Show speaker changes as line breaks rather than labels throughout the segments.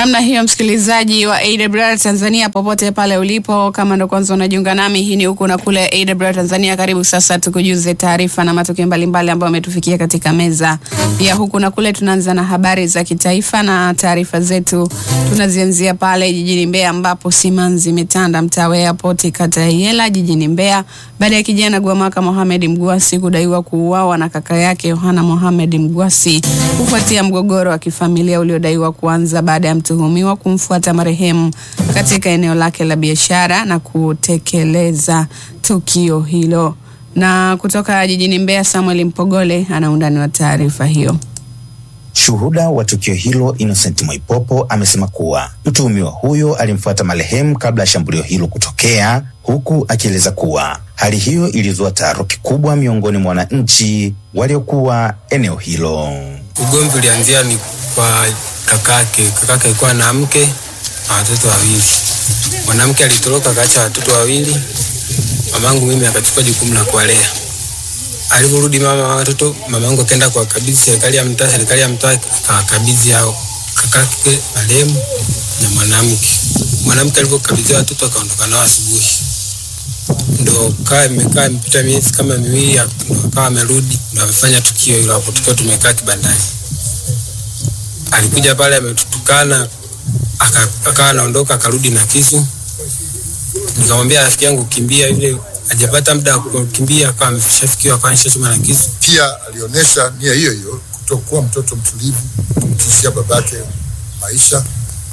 Namna hiyo msikilizaji wa AWR Tanzania popote pale ulipo, kama ndo kwanza unajiunga nami, hii ni huku na kule AWR Tanzania. Karibu sasa tukujuze taarifa na matukio mbalimbali ambayo yametufikia katika meza ya huku na kule. Tunaanza na habari za kitaifa na taarifa zetu tunazianzia pale jijini Mbeya ambapo simanzi imetanda mtaa wa Airport kata ya Yela jijini Mbeya baada ya kijana Gwamaka Mohamed Mgwasi kudaiwa kuuawa na kaka yake Yohana Mohamed Mgwasi kufuatia mgogoro wa kifamilia uliodaiwa kuanza baada ya mtuhumiwa kumfuata marehemu katika eneo lake la biashara na kutekeleza tukio hilo. Na kutoka jijini Mbeya, Samuel Mpogole ana undani wa taarifa hiyo.
Shuhuda wa tukio hilo Innocent Mwaipopo amesema kuwa mtuhumiwa huyo alimfuata marehemu kabla ya shambulio hilo kutokea, huku akieleza kuwa hali hiyo ilizua taharuki kubwa miongoni mwa wananchi waliokuwa eneo hilo.
Ugomvi ulianzia ni kwa kakake alikuwa na mke na watoto wawili. Mwanamke alitoroka akaacha watoto wawili. Mamangu mimi akachukua jukumu la kuwalea. Aliporudi mamangu akaenda kwa kabidhi serikali ya mtaa akakabidhi hao kakake marehemu na mwanamke alipokabidhi watoto akaondoka nao asubuhi. Ndio imekaa mpita miezi kama miwili akawa amerudi na amefanya tukio hilo hapo tukiwa tumekaa kibandani. Alikuja pale ametutukana akawa anaondoka akarudi na kisu. Nikamwambia rafiki yangu kimbia, yule hajapata muda wa kukimbia akawa ameshafikiwa kwa chuma na kisu.
Pia alionyesha nia hiyo kutokuwa mtoto mtulivu, kumtishia babake maisha.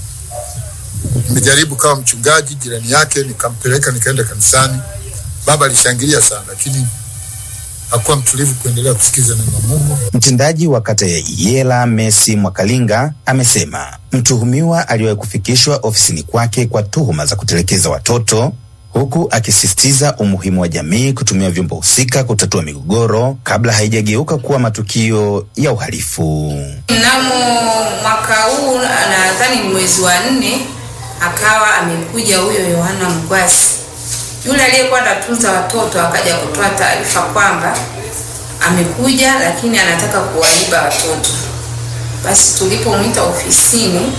Nimejaribu kama mchungaji jirani yake nikampeleka nikaenda kanisani. Baba alishangilia sana lakini hakuwa mtulivu kuendelea kusikiza neno la Mungu.
Mtendaji wa kata ya Yela Messi Mwakalinga amesema mtuhumiwa aliwahi kufikishwa ofisini kwake kwa tuhuma za kutelekeza watoto, huku akisisitiza umuhimu wa jamii kutumia vyombo husika kutatua migogoro kabla haijageuka kuwa matukio ya uhalifu.
Mnamo mwaka huu nadhani ni mwezi wa 4 akawa amekuja huyo Yohana Mgwasi. Yule aliyekuwa anatunza watoto akaja kutoa taarifa kwamba amekuja lakini anataka kuwaiba watoto. Basi tulipomwita ofisini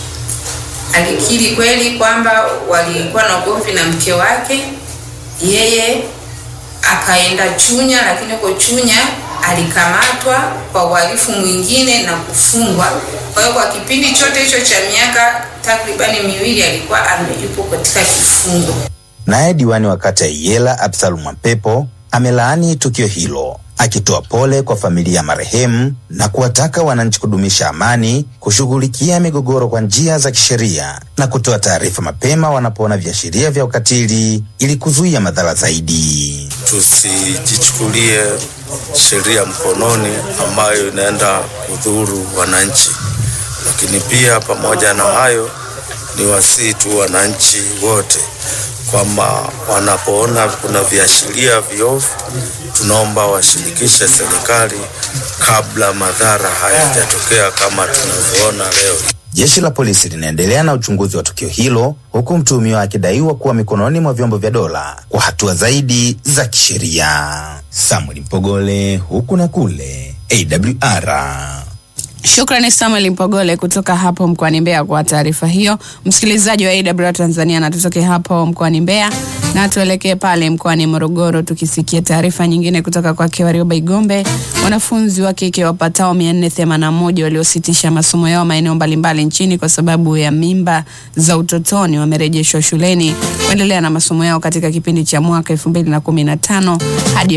alikiri kweli kwamba walikuwa na ugomvi na mke wake. Yeye akaenda Chunya, lakini kwa Chunya alikamatwa kwa uhalifu mwingine na kufungwa. Kwa hiyo kwa kipindi chote hicho cha miaka takribani 2 alikuwa yupo katika kifungo.
Naye diwani wa kata ya Yela Absalom Mwampepo amelaani tukio hilo, akitoa pole kwa familia ya marehemu na kuwataka wananchi kudumisha amani, kushughulikia migogoro kwa njia za kisheria na kutoa taarifa mapema wanapoona viashiria vya ukatili ili kuzuia madhara zaidi.
Tusijichukulie sheria mkononi ambayo inaenda kudhuru wananchi. Lakini pia pamoja na hayo ni wasihi tu wananchi wote kwamba wanapoona kuna viashiria viovu, tunaomba washirikishe serikali kabla madhara hayajatokea kama tunavyoona leo.
Jeshi la polisi linaendelea na uchunguzi wa tukio hilo, huku mtuhumiwa akidaiwa kuwa mikononi mwa vyombo vya dola kwa hatua zaidi za kisheria. Samuel Mpogole, huku na kule, AWR.
Shukrani Samuel Mpogole kutoka hapo mkoani Mbeya kwa taarifa hiyo. Msikilizaji wa AWR Tanzania, na tutoke hapo mkoani Mbeya na tuelekee pale mkoani Morogoro tukisikia taarifa nyingine kutoka kwa Warioba Igombe. Wanafunzi wa kike wapatao 481 waliositisha masomo yao maeneo mbalimbali nchini kwa sababu ya mimba za utotoni wamerejeshwa shuleni kuendelea na masomo yao katika kipindi cha mwaka 2015 hadi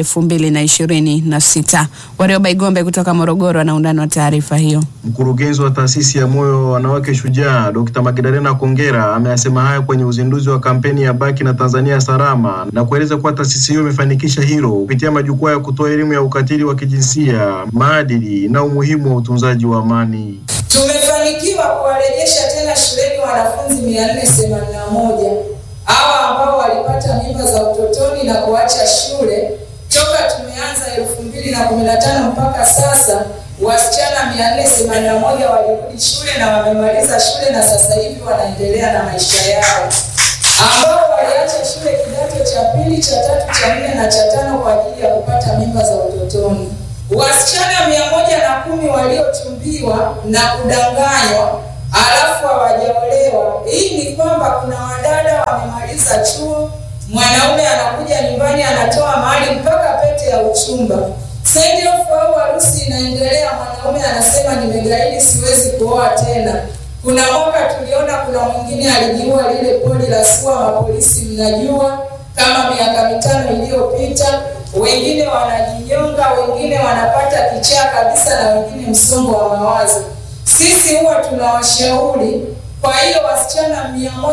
2026. Warioba Igombe kutoka Morogoro ana undani wa taarifa hiyo.
Mkurugenzi wa taasisi ya Moyo Wanawake Shujaa Dr. Magdalena Kongera ameyasema haya kwenye uzinduzi wa kampeni ya Baki na Tanzania Salama na kueleza kuwa taasisi hiyo imefanikisha hilo kupitia majukwaa ya kutoa elimu ya ukatili wa kijinsia, maadili na umuhimu wa utunzaji wa amani.
Tumefanikiwa kuwarejesha tena shuleni wanafunzi 481 hawa ambao walipata mimba za utotoni na kuacha shule. Toka tumeanza 2015 mpaka sasa wasichana 481 walirudi shule na wamemaliza shule na sasa hivi wanaendelea na maisha yao. Ambao waliacha shule kidato cha 2, cha 3, cha 4 na cha 5 kwa ajili ya kupata mimba za utotoni. Wasichana 110 waliochumbiwa na kudanganywa alafu hawaja Hii ni kwamba kuna wadada wamemaliza chuo, mwanaume anakuja nyumbani anatoa mahali mpaka pete ya uchumba. Send off au harusi inaendelea, mwanaume anasema nimegaidi, siwezi kuoa tena. Kuna mwaka tuliona kuna mwingine alijiua lile poli la SUA, mapolisi mnajua, kama miaka 5 iliyopita. Wengine wanajinyonga, wengine wanapata kichaa kabisa, na wengine msongo wa mawazo. Sisi huwa tunawashauri. Kwa hiyo wasichana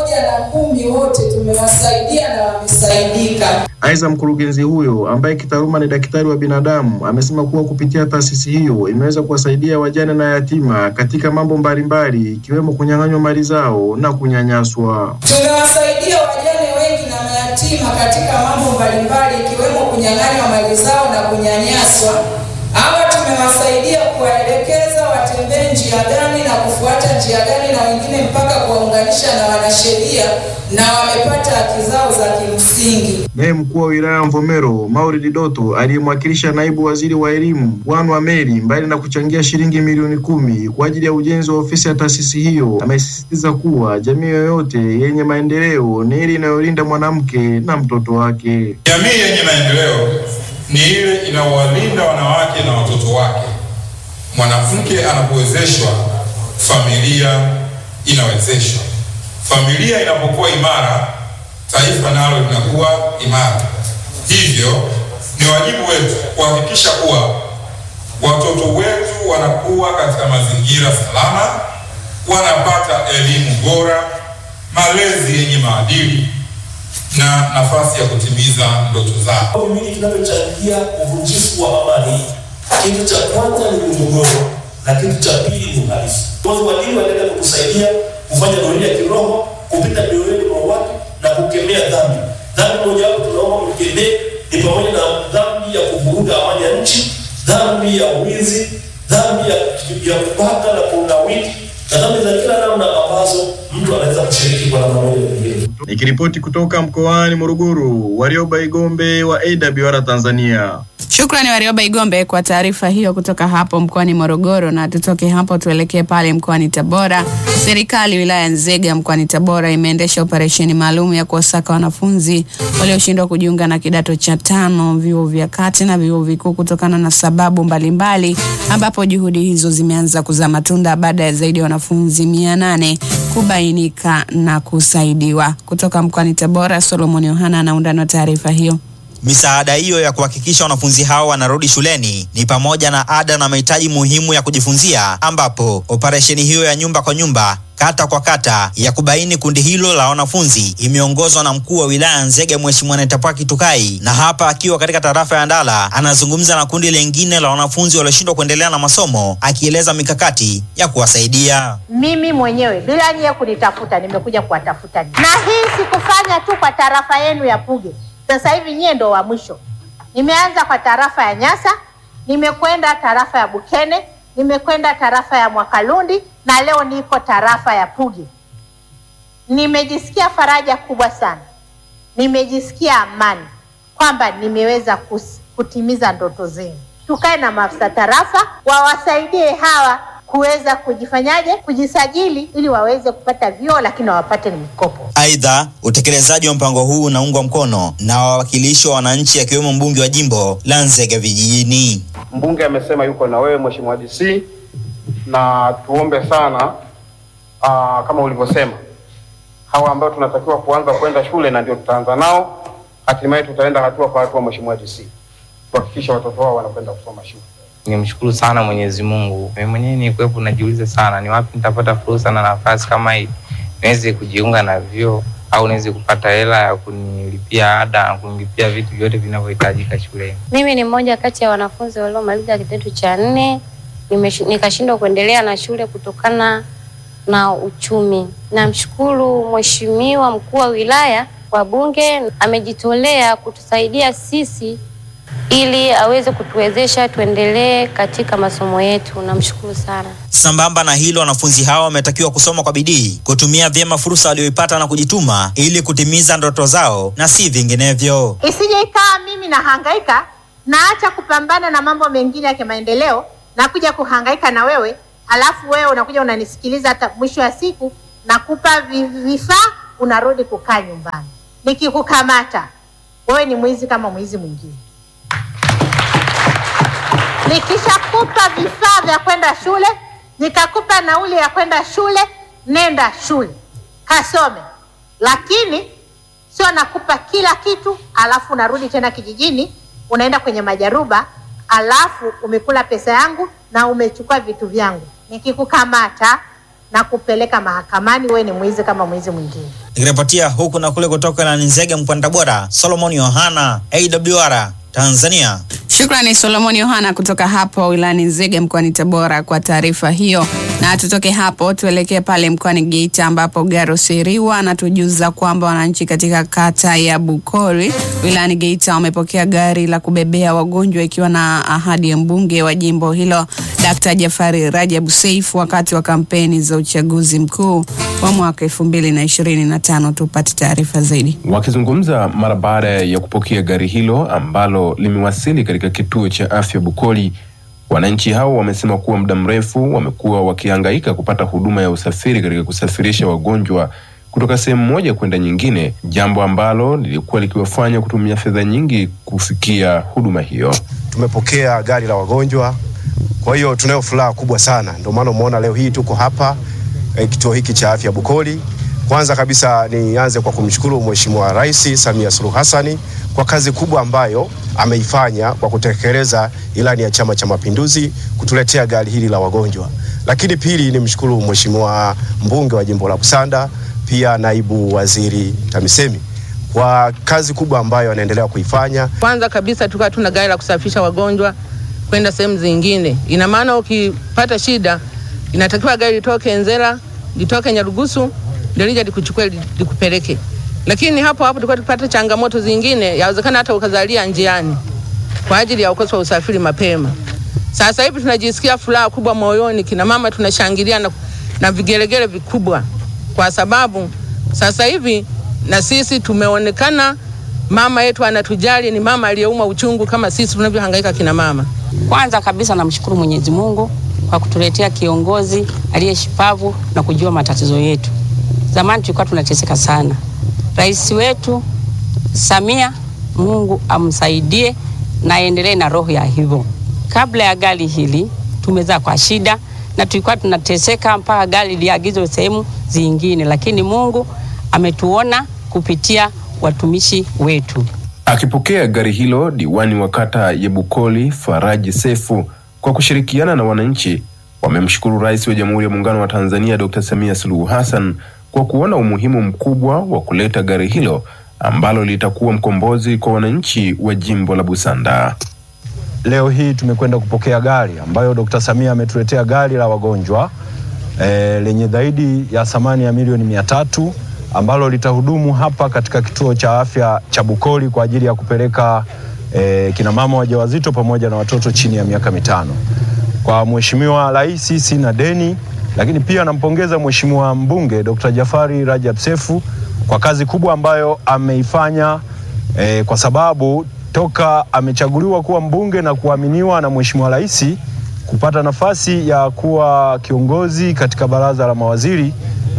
110 wote tumewasaidia na wamesaidika.
Aidha, mkurugenzi huyo ambaye kitaaluma ni daktari wa binadamu amesema kuwa kupitia taasisi hiyo imeweza kuwasaidia wajane na yatima katika mambo mbalimbali ikiwemo kunyang'anywa mali zao na kunyanyaswa.
Tumewasaidia wajane wengi na mayatima katika mambo mbalimbali ikiwemo kunyang'anywa mali zao na kunyanyaswa. Hawa tumewasaidia kuwaelekeza watembee njia gani na kufuata njia gani, na wengine mpaka kuwaunganisha na wanasheria, na wamepata haki zao za kimsingi.
Naye mkuu wa wilaya Mvomero Mauridi Doto aliyemwakilisha naibu waziri wa elimu Bwana Meri, mbali na kuchangia shilingi milioni 10 kwa ajili ya ujenzi wa ofisi ya taasisi hiyo, amesisitiza kuwa jamii yoyote yenye maendeleo ni ile inayolinda mwanamke na mtoto wake.
Jamii yenye maendeleo ni ile inayowalinda wanawake na watoto wake. Mwanamke anapowezeshwa, familia inawezeshwa. Familia inapokuwa imara, taifa nalo linakuwa imara. Hivyo ni wajibu wetu kuhakikisha kuwa watoto wetu wanakuwa katika mazingira salama, wanapata elimu bora, malezi yenye maadili na nafasi ya kutimiza ndoto zao.
Mimi kinachochangia uvunjifu wa amani, kitu cha kwanza ni mgogoro, na kitu cha pili ni uhalifu. Walimu wanaenda kutusaidia kufanya doria ya kiroho, kupita mioyoni mwa watu na kukemea dhambi. Dhambi moja wapo tunaomba mkemee ni pamoja na dhambi ya kuvuruga amani ya nchi, dhambi ya wizi, dhambi ya kubaka na kulawiti, na dhambi za kila namna ambazo mtu anaweza kushiriki kwa namna moja nyingine.
Nikiripoti kutoka mkoani Morogoro, Warioba Igombe wa AWR Tanzania.
Shukrani Warioba Igombe kwa taarifa hiyo kutoka hapo mkoani Morogoro. Na tutoke hapo tuelekee pale mkoani Tabora. Serikali wilaya Nzega mkoani Tabora imeendesha operesheni maalum ya kuwasaka wanafunzi walioshindwa kujiunga na kidato cha 5 vyuo vya kati na vyuo vikuu kutokana na sababu mbalimbali, ambapo juhudi hizo zimeanza kuzaa matunda baada ya zaidi ya wanafunzi 800 kubainika na kusaidiwa. Kutoka mkoani Tabora, Solomon Yohana anaunda na taarifa hiyo.
Misaada hiyo ya kuhakikisha wanafunzi hao wanarudi shuleni ni pamoja na ada na mahitaji muhimu ya kujifunzia, ambapo operesheni hiyo ya nyumba kwa nyumba, kata kwa kata ya kubaini kundi hilo la wanafunzi imeongozwa na mkuu wa wilaya Nzega Mheshimiwa Netapaki Tukai, na hapa akiwa katika tarafa ya Ndala anazungumza na kundi lingine la wanafunzi walioshindwa kuendelea na masomo, akieleza mikakati ya kuwasaidia.
Mimi mwenyewe bila nyie kunitafuta nimekuja kuwatafuta. Na hii sikufanya tu kwa tarafa yenu ya Puge. Sasa hivi nyie ndo wa mwisho. Nimeanza kwa tarafa ya Nyasa, nimekwenda tarafa ya Bukene, nimekwenda tarafa ya Mwakalundi, na leo niko tarafa ya Puge. Nimejisikia faraja kubwa sana. Nimejisikia amani kwamba nimeweza kutimiza ndoto zenu. Tukae na maafisa tarafa wawasaidie hawa kuweza kujisajili ili waweze kupata vyuo, lakini wapate mikopo.
Aidha, utekelezaji wa mpango huu unaungwa mkono na wawakilishi wa wananchi akiwemo mbunge wa jimbo la Nzega vijijini.
Mbunge amesema yuko na wewe Mheshimiwa DC, na tuombe sana kama ulivyosema, hawa ambao tunatakiwa kuanza kwenda shule na ndio tutaanza nao, hatimaye tutaenda hatua kwa hatua Mheshimiwa DC, kuhakikisha watoto wao wanakwenda kusoma shule.
Nimshukuru sana Mwenyezi Mungu. Mimi mwenyewe nilikuwa najiuliza sana ni wapi nitapata fursa na nafasi kama hii niweze kujiunga na vyuo au niweze kupata hela ya kunilipia ada na kunilipia vitu vyote vinavyohitajika shuleni.
Mimi ni mmoja kati ya wanafunzi waliomaliza kidato cha 4, nikashindwa kuendelea na shule kutokana na uchumi. Namshukuru Mheshimiwa mkuu wa wilaya wa Bunge, amejitolea kutusaidia sisi ili aweze kutuwezesha tuendelee katika masomo yetu. Namshukuru sana.
Sambamba na hilo, wanafunzi hao wametakiwa kusoma kwa bidii, kutumia vyema fursa walioipata na kujituma ili kutimiza ndoto zao na si vinginevyo.
Isije ikawa mimi nahangaika, naacha kupambana na mambo mengine ya kimaendeleo na kuja kuhangaika na wewe, alafu wewe unakuja unanisikiliza, hata mwisho wa siku nakupa vifaa, unarudi kukaa nyumbani. Nikikukamata, wewe ni mwizi kama mwizi mwingine. Nikishakupa vifaa vya kwenda shule, nikakupa nauli ya kwenda shule, nenda shule, kasome. Lakini sio nakupa kila kitu, alafu unarudi tena kijijini, unaenda kwenye majaruba, alafu umekula pesa yangu na umechukua vitu vyangu. Nikikukamata na kupeleka mahakamani, wewe ni mwizi kama mwizi mwingine.
Nikiripotia huku na kule kutoka na Nzega mkoani Tabora, Solomon Yohana, AWR Tanzania.
Shukrani Solomon Yohana kutoka hapo wilayani Nzega mkoani Tabora kwa taarifa hiyo. Na tutoke hapo tuelekee pale mkoani Geita ambapo Garo Siriwa anatujuza kwamba wananchi katika kata ya Bukori wilayani Geita wamepokea gari la kubebea wagonjwa ikiwa na ahadi ya mbunge wa jimbo hilo Dr. Jafari Rajab Seif wakati wa kampeni za uchaguzi mkuu wa mwaka 2025. Tupate taarifa zaidi.
Wakizungumza mara baada ya kupokea gari hilo ambalo limewasili katika kituo cha afya Bukoli, wananchi hao wamesema kuwa muda mrefu wamekuwa wakihangaika kupata huduma ya usafiri katika kusafirisha wagonjwa kutoka sehemu moja kwenda nyingine, jambo ambalo lilikuwa likiwafanya kutumia fedha nyingi kufikia huduma hiyo.
Tumepokea gari la wagonjwa, kwa hiyo tunayo furaha kubwa sana. Ndio maana umeona leo hii tuko hapa kituo hiki cha afya Bukoli. Kwanza kabisa nianze kwa kumshukuru Mheshimiwa Rais Samia Suluhu Hassan kwa kazi kubwa ambayo ameifanya kwa kutekeleza ilani ya Chama cha Mapinduzi kutuletea gari hili la wagonjwa. Lakini pili nimshukuru Mheshimiwa mbunge wa jimbo la Busanda, pia naibu waziri TAMISEMI kwa kazi kubwa ambayo anaendelea kuifanya.
Kwanza kabisa tulikuwa tuna gari la kusafisha wagonjwa kwenda sehemu zingine. Ina maana ukipata shida inatakiwa gari litoke Nzera, litoke Nyarugusu, ndio lije likuchukue likupeleke. Lakini hapo tulikuwa tupata changamoto zingine, yawezekana hata ukazalia njiani kwa ajili ya ukosefu wa usafiri mapema. Sasa hivi tunajisikia furaha kubwa moyoni, kina mama tunashangilia na vigelegele vikubwa kwa sababu sasa hivi na sisi tumeonekana mama yetu anatujali, ni mama aliyeuma uchungu kama sisi tunavyohangaika kina mama.
Kwanza kabisa namshukuru Mwenyezi Mungu kwa kutuletea kiongozi aliyeshipavu na kujua matatizo yetu. Zamani tulikuwa tunateseka sana. Rais wetu Samia, Mungu amsaidie na aendelee na roho ya hivyo. Kabla ya gari hili tumezaa kwa shida na tulikuwa tunateseka mpaka gari liagizwe sehemu zingine, lakini Mungu ametuona kupitia watumishi wetu.
Akipokea gari hilo, diwani wa kata ya Bukoli Faraji Sefu kwa kushirikiana na wananchi wamemshukuru Rais wa Jamhuri ya Muungano wa Tanzania Dr. Samia Suluhu Hassan kwa kuona umuhimu mkubwa wa kuleta gari hilo ambalo litakuwa mkombozi kwa wananchi wa jimbo la Busanda.
Leo hii tumekwenda kupokea gari ambayo Dr. Samia ametuletea gari la wagonjwa lenye zaidi ya thamani ya milioni 300 ambalo litahudumu hapa katika kituo cha afya cha Bukoli kwa ajili ya kupeleka kina mama wajawazito pamoja na watoto chini ya miaka 5. Kwa Mheshimiwa Rais sina deni, lakini pia nampongeza Mheshimiwa mbunge Dr. Jafari Rajab Sefu kwa kazi kubwa ambayo ameifanya kwa sababu toka amechaguliwa kuwa mbunge na kuaminiwa na Mheshimiwa Rais kupata nafasi ya kuwa kiongozi katika baraza la mawaziri,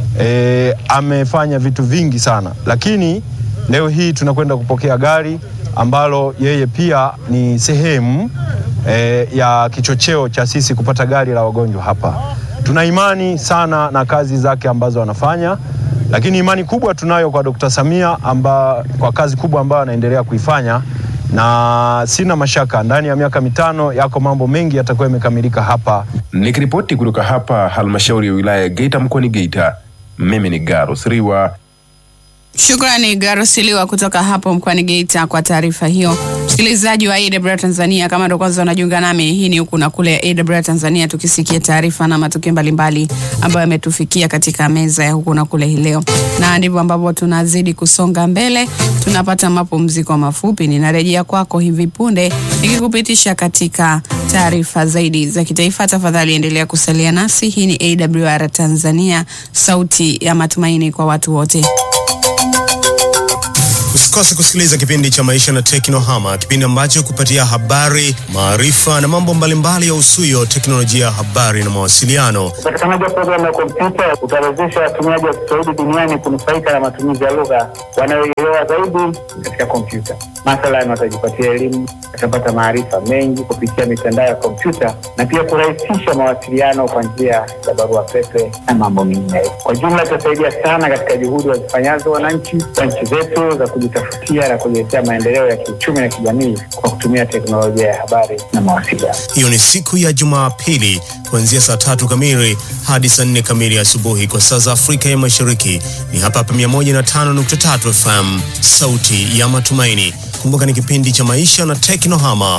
amefanya vitu vingi sana. Lakini leo hii tunakwenda kupokea gari ambalo yeye pia ni sehemu ya kichocheo cha sisi kupata gari la wagonjwa hapa. Tuna imani sana na kazi zake ambazo anafanya, lakini imani kubwa tunayo kwa Dr. Samia kwa kazi kubwa ambayo anaendelea kuifanya, na sina mashaka ndani ya miaka 5 yako mambo mengi yatakuwa yamekamilika hapa.
Nikiripoti kutoka hapa halmashauri ya wilaya ya Geita mkoani Geita, mimi ni Garo Siriwa.
Shukrani Garo Siriwa kutoka hapo mkoani Geita kwa taarifa hiyo. Msikilizaji wa AWR Tanzania, kama ndo kwanza unajiunga nami, hii ni huku na kule AWR Tanzania, tukisikia taarifa na matukio mbalimbali ambayo yametufikia katika meza ya huku na kule hii leo. Na ndivyo ambapo tunazidi kusonga mbele, tunapata mapumziko mafupi. Ninarejea kwako hivi punde nikikupitisha katika taarifa zaidi za kitaifa. Tafadhali endelea kusalia nasi. Hii ni AWR Tanzania, sauti ya matumaini kwa watu wote.
Usikose kusikiliza kipindi cha Maisha na Teknohama, kipindi ambacho kupatia habari, maarifa na mambo mbalimbali ya usuyo teknolojia, habari na mawasiliano.
Upatikanaji wa programu ya kompyuta utawezesha watumiaji wa Kiswahili duniani kunufaika na matumizi ya lugha wanayoelewa zaidi katika kompyuta. Mathalan, watajipatia elimu, watapata maarifa mengi kupitia mitandao ya kompyuta na pia kurahisisha mawasiliano kwa njia ya barua pepe na mambo mengine. Kwa jumla itasaidia sana katika juhudi wazifanyazo wananchi wa nchi zetu za kujitafutia na kujiletea maendeleo ya kiuchumi na kijamii kwa kutumia teknolojia ya habari na mawasiliano.
Hiyo ni siku ya Jumapili kuanzia saa 3 kamili hadi saa 4 kamili asubuhi kwa saa za Afrika ya Mashariki. Ni hapa 105.3 FM, sauti ya matumaini. Kumbuka ni kipindi cha Maisha na Teknohama.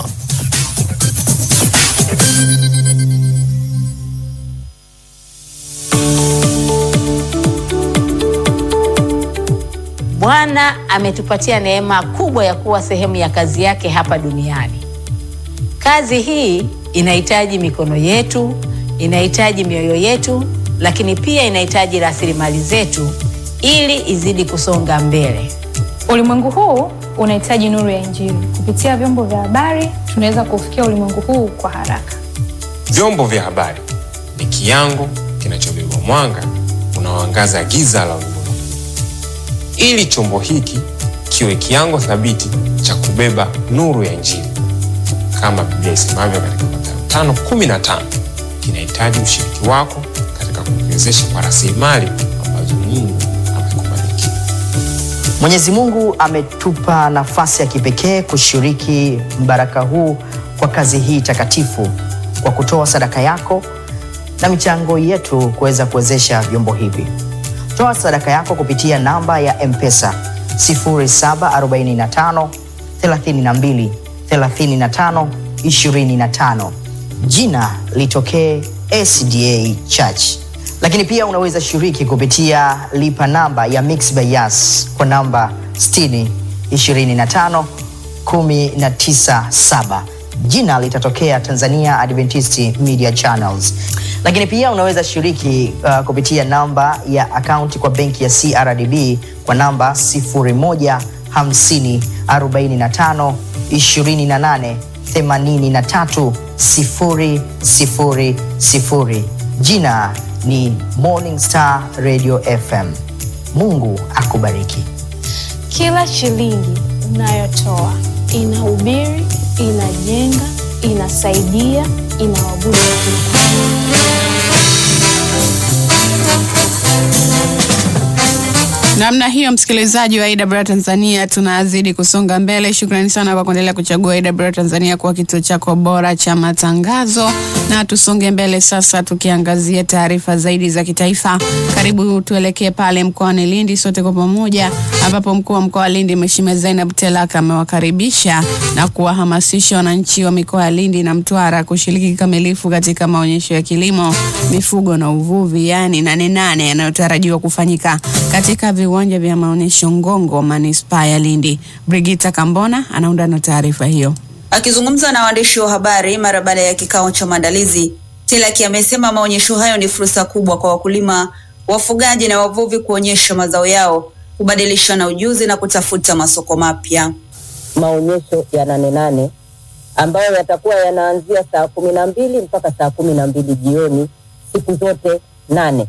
Bwana ametupatia neema kubwa ya kuwa sehemu ya kazi yake hapa duniani. Kazi hii inahitaji mikono yetu, inahitaji mioyo yetu, lakini pia inahitaji rasilimali zetu ili izidi kusonga mbele.
Ulimwengu huu unahitaji nuru ya Injili. Kupitia vyombo vya habari tunaweza kufikia ulimwengu huu kwa haraka.
Vyombo vya habari ni kiango kinachobeba mwanga unaoangaza giza la ulimwengu. Ili chombo hiki kiwe kiango thabiti cha kubeba nuru ya Injili, kama Biblia isemavyo katika Mathayo 5:15, kinahitaji ushiriki wako katika kuwezesha kwa rasilimali ambazo Mungu amekubariki.
Mwenyezi Mungu ametupa nafasi ya kipekee kushiriki mbaraka huu kwa kazi hii takatifu kwa kutoa sadaka yako na michango yetu kuweza kuwezesha vyombo hivi. Toa sadaka yako kupitia namba ya M-Pesa 0745 32 35 25. Jina litokee SDA Church. Lakini pia unaweza shiriki kupitia lipa namba ya Mixx by Yas kwa namba 60 25 197. Jina litatokea Tanzania Adventist Media Channels. Lakini pia unaweza shiriki kupitia namba ya akaunti kwa benki ya CRDB kwa namba 0150 45 28 83 000. Jina ni Morning Star Radio FM. Mungu akubariki.
Kila shilingi unayotoa inahubiri, inajenga, inasaidia, inaabudu.
Namna hiyo, msikilizaji wa AWR Tanzania, tunazidi kusonga mbele. Shukrani sana kwa kuendelea kuchagua AWR Tanzania kwa kituo chako bora cha matangazo, na tusonge mbele sasa tukiangazia taarifa zaidi za kitaifa. Karibu tuelekee pale mkoani Lindi sote kwa pamoja, ambapo mkuu wa mkoa wa Lindi Mheshimiwa Zainab Telaka amewakaribisha na kuwahamasisha wananchi wa mikoa ya Lindi na Mtwara kushiriki kikamilifu katika maonyesho ya kilimo, mifugo na uvuvi, yani 8 yanayotarajiwa kufanyika katika viwanja vya maonyesho Ngongo, Manispaa ya Lindi. Brigita Kambona anaunda na taarifa hiyo.
Akizungumza na waandishi wa habari mara baada ya kikao cha maandalizi, Telaki amesema maonyesho hayo ni fursa kubwa kwa wakulima, wafugaji na wavuvi kuonyesha mazao yao, kubadilishana ujuzi na kutafuta masoko mapya.
Maonyesho ya 8 ambayo yatakuwa yanaanzia saa 12 mpaka saa 12 jioni siku zote 8.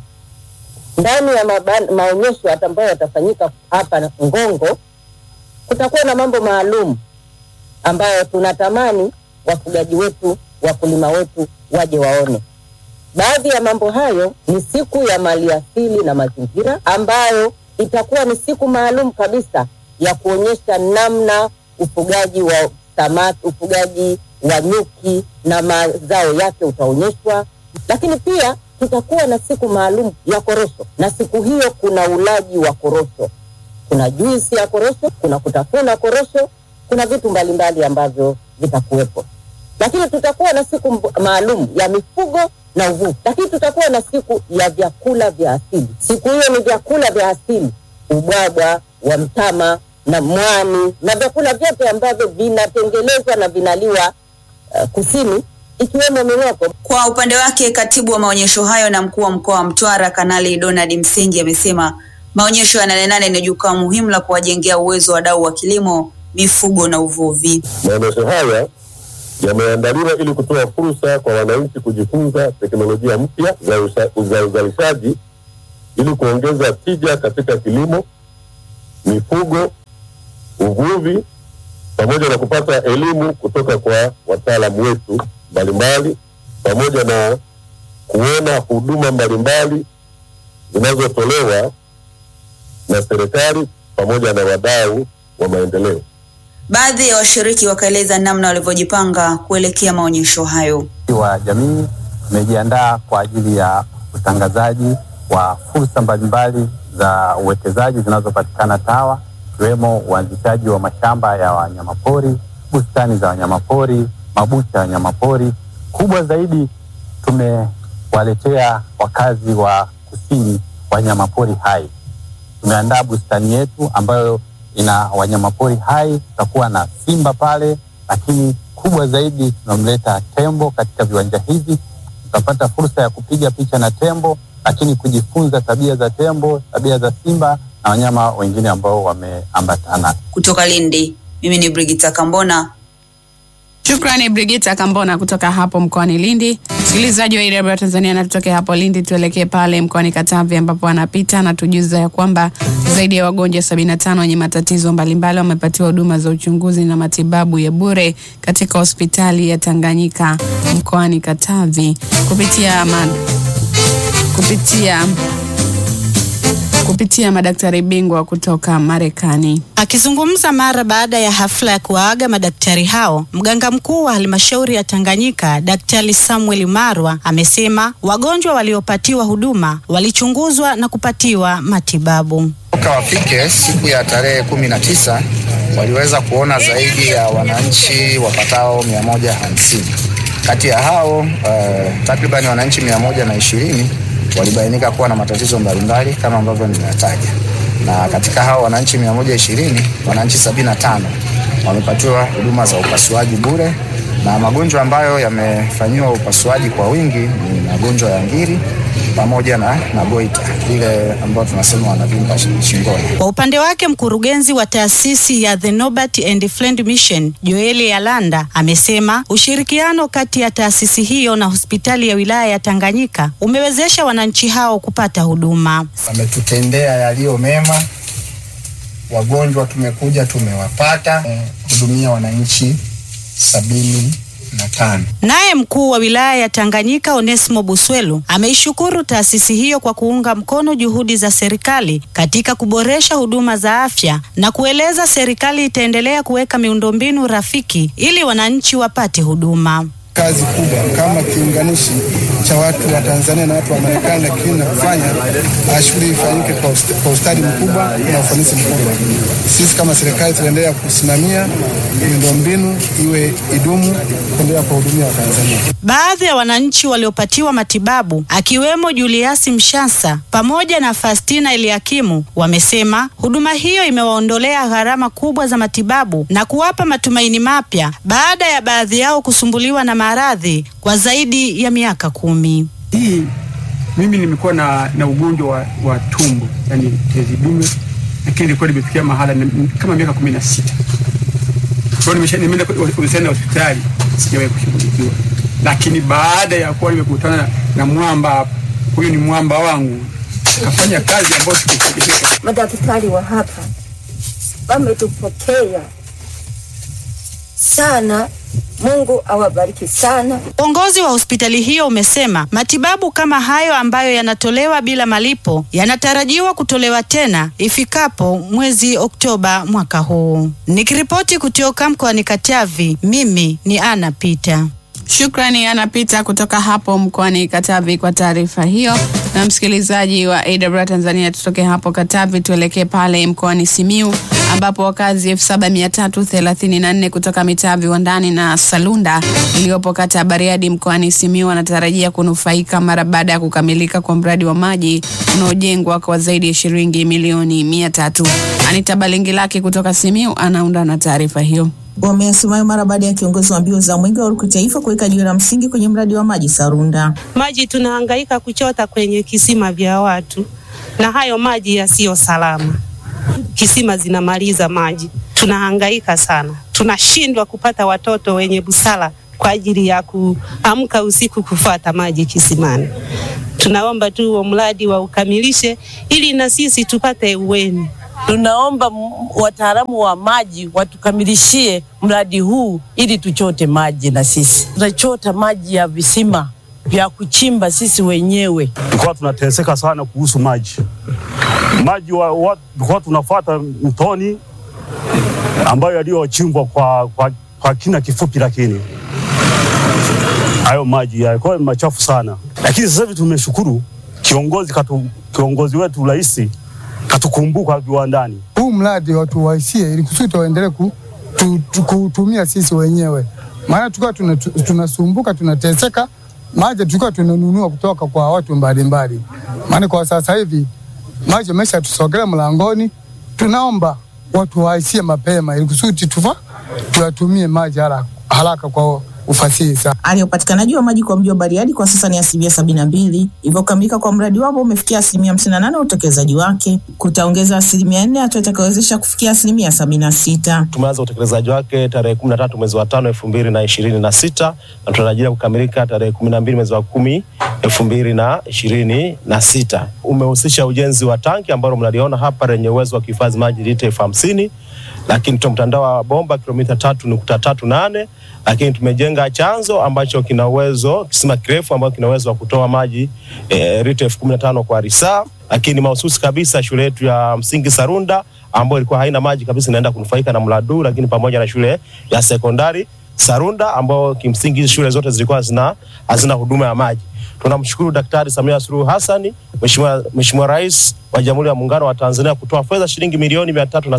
Ndani ya maonyesho ambayo yatafanyika hapa Ngongo, kutakuwa na mambo maalum ambayo tunatamani wafugaji wetu, wakulima wetu waje waone. Baadhi ya mambo hayo ni siku ya maliasili na mazingira, ambayo itakuwa ni siku maalum kabisa ya kuonyesha namna ufugaji wa samaki, ufugaji wa nyuki na mazao yake utaonyeshwa. Lakini pia tutakuwa na siku maalum ya korosho, na siku hiyo kuna ulaji wa korosho, kuna juisi ya korosho, kuna kutafuna korosho, kuna vitu mbalimbali ambavyo vitakuwepo. Lakini tutakuwa na siku maalum ya mifugo na uvuvi. Lakini tutakuwa na siku ya vyakula vya asili. Siku hiyo ni vyakula vya asili, ubwabwa wa mtama na mwani na vyakula vyote ambavyo vinatengenezwa na vinaliwa kusini, ikiwemo miwako.
Kwa upande wake, katibu wa maonyesho hayo na mkuu wa mkoa wa Mtwara Kanali Donald Msengi amesema Maonyesho ya Nane Nane ni jukwaa muhimu la kuwajengea uwezo wadau wa kilimo, mifugo na uvuvi.
Maonyesho haya yameandaliwa ili kutoa fursa kwa wananchi kujifunza teknolojia mpya za uzalishaji ili kuongeza tija katika kilimo, mifugo, uvuvi, pamoja na kupata elimu kutoka kwa wataalamu wetu mbalimbali, pamoja na kuona huduma mbalimbali zinazotolewa na serikali pamoja na wadau wa maendeleo.
Baadhi ya washiriki wakaeleza namna walivyojipanga kuelekea maonyesho hayo.
Wa jamii tumejiandaa kwa ajili ya utangazaji wa fursa mbalimbali za uwekezaji zinazopatikana TAWA, ikiwemo uanzishaji wa mashamba ya wanyamapori, bustani za wanyamapori, mabucha ya wanyamapori. Kubwa zaidi, tumewaletea wakazi wa kusini wanyamapori hai. Tumeandaa bustani yetu ambayo ina wanyamapori hai, tutakuwa na simba pale, lakini kubwa zaidi tunamleta tembo katika viwanja hivi. Tutapata fursa ya kupiga picha na tembo, lakini kujifunza tabia za tembo, tabia za simba na wanyama wengine ambao wameambatana.
Kutoka Lindi, mimi ni Brigita Kambona.
Shukrani Brigita Kambona kutoka hapo mkoani Lindi. Msikilizaji wa AWR Tanzania, na tutoke hapo Lindi tuelekee pale mkoani Katavi ambapo anapita na tujuza ya kwamba zaidi ya wagonjwa 75 wenye matatizo mbalimbali wamepatiwa huduma za uchunguzi na matibabu ya bure katika hospitali ya Tanganyika mkoani Katavi kupitia madaktari bingwa kutoka Marekani.
Akizungumza mara baada ya hafla ya kuwaaga madaktari hao, mganga mkuu wa halmashauri ya Tanganyika, Daktari Samuel Marwa, amesema wagonjwa waliopatiwa huduma walichunguzwa na kupatiwa matibabu.
Toka wafike siku ya tarehe 19 waliweza kuona zaidi ya wananchi wapatao 150. Kati ya hao takriban wananchi 120 walibainika kuwa na matatizo mbalimbali kama ambavyo nimeyataja. Na katika hao wananchi 120, wananchi 75 wamepatiwa huduma za upasuaji bure, na magonjwa ambayo yamefanyiwa upasuaji kwa wingi ni magonjwa ya ngiri pamoja na goita, ile ambayo tunasema wanavimba shingoni.
Kwa upande wake, mkurugenzi wa taasisi ya The Norbert and Friend Mission, Joel Yalanda, amesema ushirikiano kati ya taasisi hiyo na hospitali ya wilaya ya Tanganyika umewezesha wananchi hao kupata huduma.
Wametutendea yaliyo mema. Wagonjwa tumekuja tumewapata, hudumia wananchi 75.
Naye mkuu wa wilaya ya Tanganyika Onesmo Buswelu ameishukuru taasisi hiyo kwa kuunga mkono juhudi za serikali katika kuboresha huduma za afya na kueleza serikali itaendelea kuweka miundombinu rafiki ili wananchi wapate huduma.
Kazi kubwa kama kiunganishi cha watu wa Tanzania na watu wa Marekani, lakini kufanya shughuli ifanyike kwa ustadi mkubwa na ufanisi mkubwa. Sisi kama serikali tunaendelea kusimamia miundombinu iwe idumu kuendelea kuhudumia Tanzania.
Baadhi ya wananchi waliopatiwa matibabu akiwemo Julius Mshasa pamoja na Fastina Eliakimu wamesema huduma hiyo imewaondolea gharama kubwa za matibabu na kuwapa matumaini mapya baada ya baadhi yao kusumbuliwa na maradhi kwa zaidi ya miaka 10.
Mimi nimekuwa na ugonjwa wa tumbo, yani tezi dume, lakini nilikuwa nimefikia mahala kama miaka 16. Kwa nimeenda hospitali sijawahi kushughulikiwa. Lakini baada ya kuwa nimekutana na mwamba hapa, huyu ni mwamba wangu, kafanya kazi ambayo sikutegemea.
Madaktari wa hapa wametupokea sana. Mungu awabariki sana.
Uongozi wa hospitali hiyo umesema matibabu kama hayo ambayo yanatolewa bila malipo yanatarajiwa kutolewa tena ifikapo mwezi Oktoba mwaka huu. Nikiripoti kutoka mkoani Katavi, mimi ni Ana Peter.
Shukrani Ana Peter kutoka hapo mkoani Katavi kwa taarifa hiyo. Na msikilizaji wa AWR Tanzania, tutoke hapo Katavi tuelekee pale mkoani Simiyu ambapo wakazi 7334 kutoka mitaa Viwandani na Salunda iliyopo kata Bariadi mkoani Simiyu wanatarajia kunufaika mara baada ya kukamilika kwa mradi wa maji unaojengwa kwa zaidi ya shilingi milioni 300. Anita Balingilaki kutoka Simiyu anaunda na taarifa hiyo.
Wamesema mara baada ya kiongozi wa mbio za mwenge wa kitaifa kuweka jiwe la msingi kwenye mradi wa maji Sarunda.
Maji tunahangaika kuchota kwenye kisima vya watu.
na hayo maji yasiyo salama. Kisima zinamaliza maji, tunahangaika sana, tunashindwa kupata watoto wenye busara kwa ajili ya kuamka usiku kufuata maji kisimani. Tunaomba tu huo mradi wa ukamilishe ili na sisi tupate uweni.
Tunaomba wataalamu wa maji watukamilishie mradi huu ili tuchote maji, na sisi tunachota maji ya visima vya kuchimba sisi wenyewe.
Tulikuwa tunateseka sana kuhusu maji. Maji tulikuwa tunafuata mtoni ambayo yaliyochimbwa kwa kina kifupi, lakini hayo maji yalikuwa machafu sana. Lakini sasa hivi tumeshukuru kiongozi wetu rais katukumbuka viwandani.
Huu mradi watu waisie ili kusudi waendelee kutumia sisi wenyewe. Maana tulikuwa tunasumbuka, tunateseka, maji tulikuwa tunanunua kutoka kwa watu mbalimbali. Maana kwa sasa hivi maji yamesha tusogelea mlangoni. Tunaomba watu waisie mapema ili kusudi tuyatumie maji haraka kwa ufasihi sana.
Hali ya upatikanaji wa maji kwa mji wa Bariadi kwa sasa ni 72%. Hivyo kukamilika kwa mradi wapo umefikia 58% utekelezaji wake. Kutaongeza 4% hatua itakayowezesha kufikia 76%.
Tumeanza utekelezaji wake tarehe 13 mwezi wa 5 2026 na tunatarajia kukamilika tarehe 12 mwezi wa 10 2026. Umehusisha ujenzi wa tanki ambalo mnaliona hapa lenye uwezo wa kuhifadhi maji lita 50,000, lakini tuna mtandao wa bomba kilomita 3.38, lakini tumejenga chanzo ambacho kina uwezo, kisima kirefu ambacho kina uwezo wa kutoa maji lita 15,000 kwa risaa. Lakini mahususi kabisa shule yetu ya msingi Sarunda ambayo ilikuwa haina maji kabisa inaenda kunufaika na mradi, lakini pamoja na shule ya sekondari Sarunda ambao kimsingi shule zote zilikuwa hazina huduma ya maji. Tunamshukuru Daktari Samia Suluhu Hassan, Mheshimiwa Rais wa Jamhuri ya Muungano wa Tanzania kutoa fedha shilingi milioni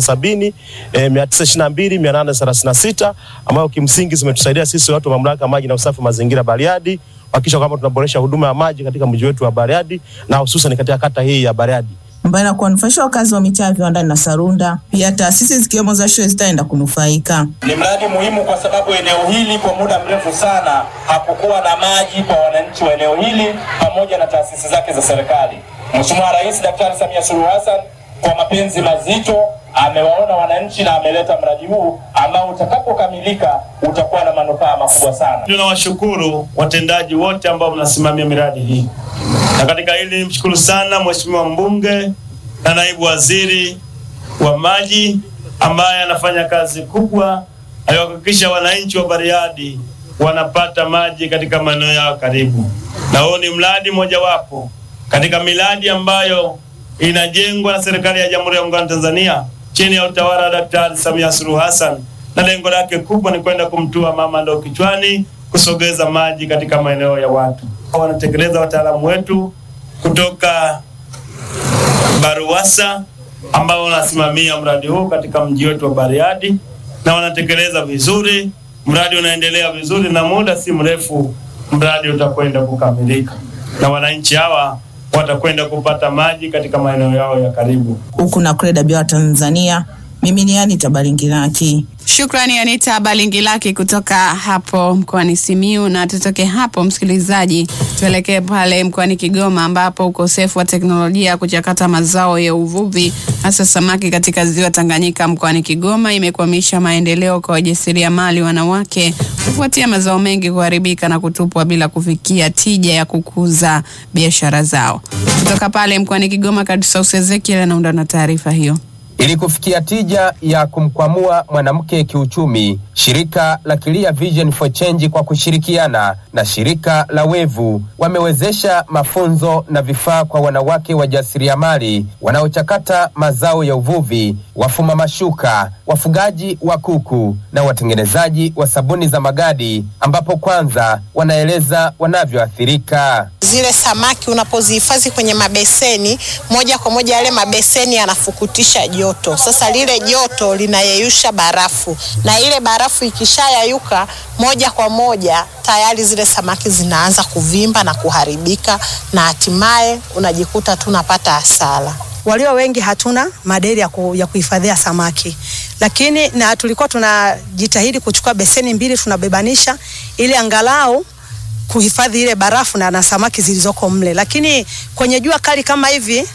370,922,836 ambayo kimsingi zimetusaidia sisi watu wa Mamlaka ya Maji na Usafi Mazingira Bariadi kuhakikisha kwamba tunaboresha huduma ya maji katika mji wetu wa Bariadi na hususan katika kata hii ya Bariadi.
Mbali na kuwanufaisha wakazi wa mitaa viwandani na Sarunda, pia taasisi zikiwemo za shule zitaenda kunufaika.
Ni mradi muhimu kwa sababu eneo hili kwa muda mrefu sana hakukuwa na maji kwa wananchi wa eneo hili pamoja na taasisi zake za serikali. Mheshimiwa Rais Daktari Samia Suluhu Hassan kwa mapenzi mazito amewaona wananchi na ameleta mradi huu ambao utakapokamilika utakuwa na manufaa makubwa sana.
Tunawashukuru watendaji wote ambao mnasimamia miradi hii. Na katika hili mshukuru sana Mheshimiwa mbunge na naibu waziri wa maji ambaye anafanya kazi kubwa kuhakikisha wananchi wa Bariadi wanapata maji katika maeneo yao karibu. Na huu ni mradi mojawapo katika miradi ambayo inajengwa na serikali ya Jamhuri ya Muungano wa Tanzania chini ya utawala wa Daktari Samia Suluhu Hassan, na lengo lake kubwa ni kwenda kumtua mama ndoo kichwani, kusogeza maji katika maeneo ya watu. Wanatekeleza wataalamu wetu kutoka Baruwasa ambao wanasimamia mradi huu katika mji wetu wa Bariadi, na wanatekeleza vizuri. Mradi unaendelea vizuri na muda si mrefu mradi utakwenda kukamilika na wananchi hawa watakwenda kupata maji katika maeneo yao ya karibu.
Huku na Kreda Bia Tanzania, mimi ni Anita Balingilaki.
Shukrani Anita Balingilaki kutoka hapo mkoani Simiyu, na tutoke hapo msikilizaji tuelekee pale mkoani Kigoma ambapo ukosefu wa teknolojia kuchakata mazao ya uvuvi hasa samaki katika ziwa Tanganyika mkoani Kigoma imekwamisha maendeleo kwa wajasiriamali wanawake kufuatia mazao mengi kuharibika na kutupwa bila kufikia tija ya kukuza biashara zao. Kutoka pale mkoani Kigoma, Kadusausi Ezekiel anaunda na taarifa hiyo.
Ili kufikia tija ya kumkwamua mwanamke kiuchumi, shirika la Clear Vision for Change kwa kushirikiana na shirika la Wevu wamewezesha mafunzo na vifaa kwa wanawake wajasiriamali wanaochakata mazao ya uvuvi, wafuma mashuka, wafugaji wa kuku na watengenezaji wa sabuni za magadi, ambapo kwanza wanaeleza wanavyoathirika.
Zile samaki unapozihifadhi kwenye mabeseni, moja kwa moja yale mabeseni yanafukutisha joto. Sasa lile joto linayeyusha barafu, na ile barafu ikishayayuka moja kwa moja tayari zile samaki zinaanza kuvimba na kuharibika, na hatimaye unajikuta tunapata hasara.
Walio wengi hatuna maderi ya kuhifadhia samaki, lakini na tulikuwa tunajitahidi kuchukua beseni 2 tunabebanisha ili angalau kuhifadhi ile barafu na samaki zilizoko mle, lakini kwenye jua kali kama hivi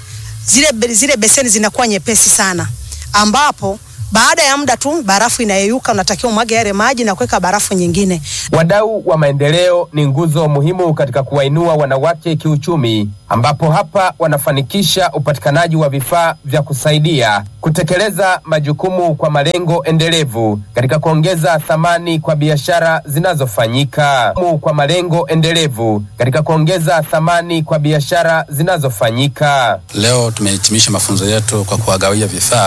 zile beseni zinakuwa nyepesi sana, ambapo baada ya muda tu barafu inayeyuka, unatakiwa umwage yale maji na kuweka barafu nyingine.
Wadau wa maendeleo ni nguzo muhimu katika kuwainua wanawake kiuchumi, ambapo hapa wanafanikisha upatikanaji wa vifaa vya kusaidia kutekeleza majukumu kwa malengo endelevu katika kuongeza thamani kwa biashara zinazofanyika. Kwa malengo endelevu katika kuongeza thamani kwa biashara zinazofanyika.
Leo tumehitimisha mafunzo yetu kwa kuwagawia vifaa